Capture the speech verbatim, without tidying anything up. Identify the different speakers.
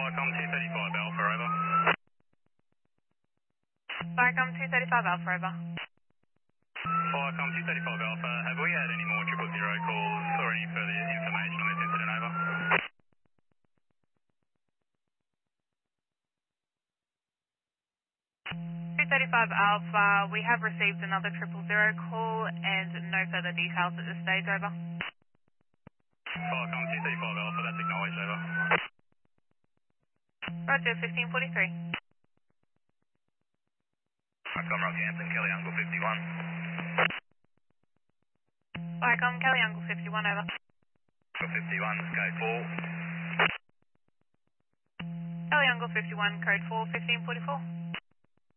Speaker 1: Viacom two thirty-five Alpha, over.
Speaker 2: Viacom two thirty-five Alpha, over.
Speaker 1: Viacom two thirty-five Alpha, have we had any more triple zero calls or any further information on this incident, over?
Speaker 2: two thirty-five Alpha, we have received another triple zero call and no further details at this stage, over.
Speaker 1: Viacom two thirty-five Alpha, that's acknowledged, over.
Speaker 2: Roger, fifteen forty-three.
Speaker 1: Viacom Rockhampton, Kelly Uncle fifty-one.
Speaker 2: Viacom Kelly Uncle fifty-one, over.
Speaker 1: fifty-one, code four.
Speaker 2: Kelly Uncle fifty-one, code four, fifteen forty-four.